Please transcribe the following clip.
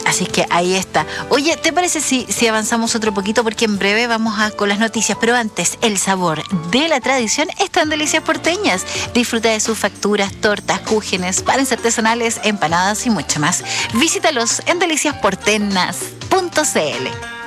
Así que ahí está. Oye, ¿te parece si avanzamos otro poquito? Porque en breve vamos con las noticias. Pero antes, el sabor de la tradición está en Delicias Porteñas. Disfruta de sus facturas, tortas, cúgenes, panes artesanales, empanadas y mucho más. Visítalos en deliciasportenas.cl.